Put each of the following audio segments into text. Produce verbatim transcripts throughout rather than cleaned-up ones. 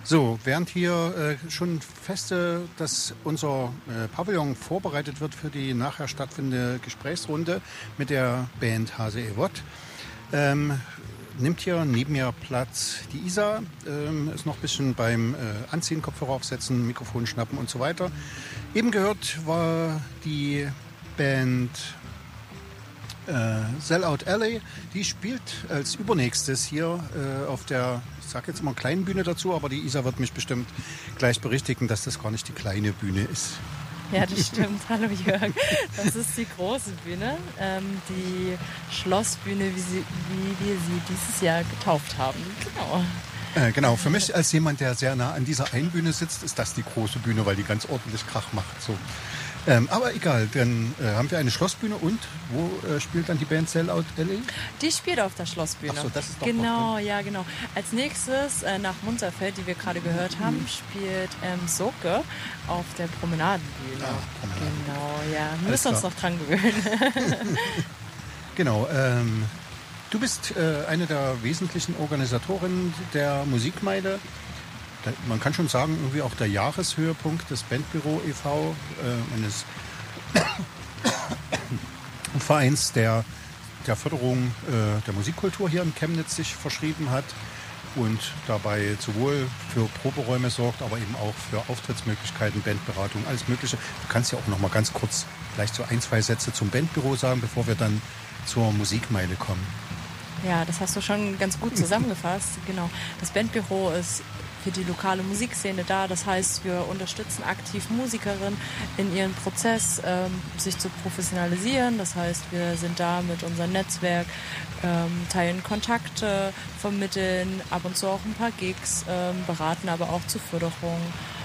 So, während hier äh, schon feste, dass unser äh, Pavillon vorbereitet wird für die nachher stattfindende Gesprächsrunde mit der Band Hase Evot, ähm, nimmt hier neben mir Platz die Isa, ähm, ist noch ein bisschen beim äh, Anziehen, Kopfhörer aufsetzen, Mikrofon schnappen und so weiter. Eben gehört war die Band äh, Sellout Alley, die spielt als übernächstes hier äh, auf der, ich sag jetzt mal kleinen Bühne dazu, aber die Isa wird mich bestimmt gleich berichtigen, dass das gar nicht die kleine Bühne ist. Ja, das stimmt. Hallo Jörg. Das ist die große Bühne, ähm, die Schlossbühne, wie, sie, wie wir sie dieses Jahr getauft haben. Genau. Äh, genau, für mich als jemand, der sehr nah an dieser einen Bühne sitzt, ist das die große Bühne, weil die ganz ordentlich Krach macht. So. Ähm, aber egal, dann äh, haben wir eine Schlossbühne und wo äh, spielt dann die Band Sellout Alley? Die spielt auf der Schlossbühne. Ach so, das ist doch genau, noch, ne? ja, genau. Als nächstes äh, nach Munterfeld, die wir gerade gehört haben, mhm. spielt ähm, Soke auf der Promenadenbühne. Ah, Promenaden. Genau, ja. Wir müssen uns noch dran gewöhnen. Genau. Ähm, du bist äh, eine der wesentlichen Organisatorinnen der Musikmeile. Man kann schon sagen, irgendwie auch der Jahreshöhepunkt des Bandbüro e V, äh, eines Vereins, der der Förderung äh, der Musikkultur hier in Chemnitz sich verschrieben hat und dabei sowohl für Proberäume sorgt, aber eben auch für Auftrittsmöglichkeiten, Bandberatung, alles Mögliche. Du kannst ja auch noch mal ganz kurz vielleicht so ein, zwei Sätze zum Bandbüro sagen, bevor wir dann zur Musikmeile kommen. Ja, das hast du schon ganz gut zusammengefasst. Genau. Das Bandbüro ist für die lokale Musikszene da. Das heißt, wir unterstützen aktiv Musikerinnen in ihrem Prozess, ähm, sich zu professionalisieren. Das heißt, wir sind da mit unserem Netzwerk, ähm, teilen Kontakte, vermitteln ab und zu auch ein paar Gigs, ähm, beraten aber auch zur Förderung.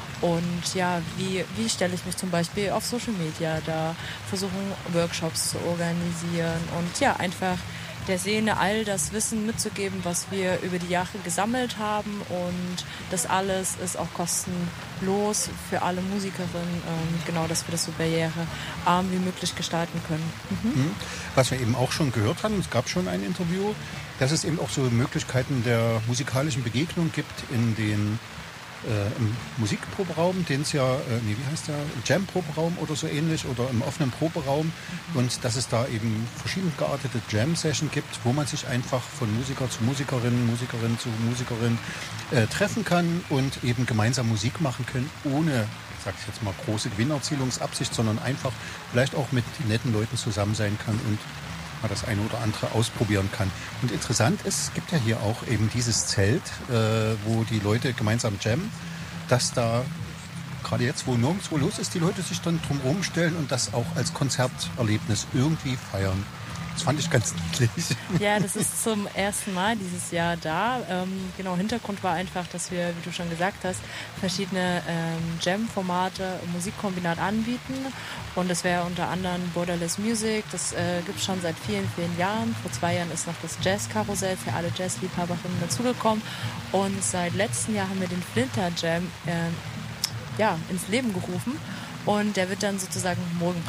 Und ja, wie, wie stelle ich mich zum Beispiel auf Social Media da, versuchen Workshops zu organisieren und ja, einfach der Szene all das Wissen mitzugeben, was wir über die Jahre gesammelt haben, und das alles ist auch kostenlos für alle Musikerinnen, ähm, genau, dass wir das so barrierearm wie möglich gestalten können. Mhm. Was wir eben auch schon gehört haben, es gab schon ein Interview, dass es eben auch so Möglichkeiten der musikalischen Begegnung gibt in den Äh, im Musikproberaum, den es ja, äh, nee, wie heißt der, Jam-Proberaum oder so ähnlich, oder im offenen Proberaum, und dass es da eben verschieden geartete Jam-Session gibt, wo man sich einfach von Musiker zu Musikerin, Musikerin zu Musikerin äh, treffen kann und eben gemeinsam Musik machen können, ohne, sag ich jetzt mal, große Gewinnerzielungsabsicht, sondern einfach vielleicht auch mit netten Leuten zusammen sein kann und mal das eine oder andere ausprobieren kann. Und interessant ist, es gibt ja hier auch eben dieses Zelt, äh, wo die Leute gemeinsam jammen, dass da gerade jetzt, wo nirgendwo los ist, die Leute sich dann drumherum stellen und das auch als Konzerterlebnis irgendwie feiern. Das fand ich ganz niedlich. Ja, das ist zum ersten Mal dieses Jahr da. Ähm, genau, Hintergrund war einfach, dass wir, wie du schon gesagt hast, verschiedene ähm, Jam-Formate, Musikkombinat anbieten. Und das wäre unter anderem Borderless Music. Das äh, gibt es schon seit vielen, vielen Jahren. Vor zwei Jahren ist noch das Jazz-Karussell für alle Jazz-Liebhaberinnen dazugekommen. Und seit letztem Jahr haben wir den Flinter Jam äh, ja, ins Leben gerufen. Und der wird dann sozusagen morgen